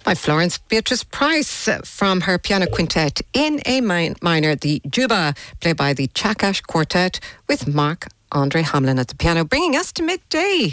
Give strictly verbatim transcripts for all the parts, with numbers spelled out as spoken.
By Florence Beatrice Price from her piano quintet in A minor, the Juba, played by the Chakash Quartet with Mark Andre Hamlin at the piano, bringing us to midday.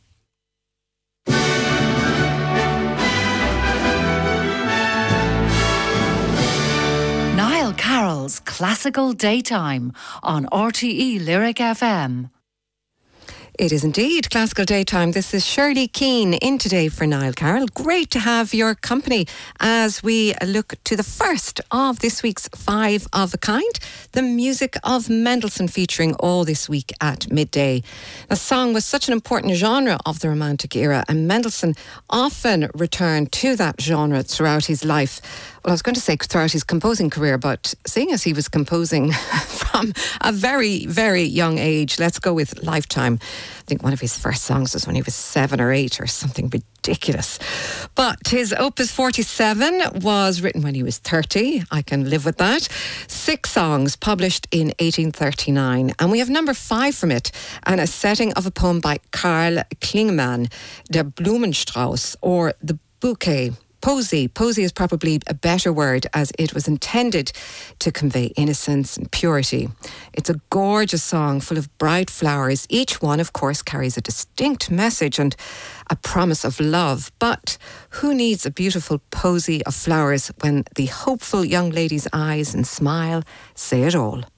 Niall Carroll's Classical Daytime on R T E Lyric F M. It is indeed Classical Daytime. This is Shirley Keane in today for Niall Carroll. Great to have your company as we look to the first of this week's Five of a Kind, the music of Mendelssohn, featuring all this week at midday. The song was such an important genre of the Romantic era, and Mendelssohn often returned to that genre throughout his life. Well, I was going to say throughout his composing career, but seeing as he was composing from a very, very young age, let's go with Lifetime. I think one of his first songs was when he was seven or eight or something ridiculous. But his Opus forty-seven was written when he was thirty. I can live with that. Six songs published in eighteen thirty-nine. And we have number five from it, and a setting of a poem by Karl Klingemann, Der Blumenstrauß, or The Bouquet. Posy. Posy is probably a better word, as it was intended to convey innocence and purity. It's a gorgeous song full of bright flowers. Each one, of course, carries a distinct message and a promise of love. But who needs a beautiful posy of flowers when the hopeful young lady's eyes and smile say it all?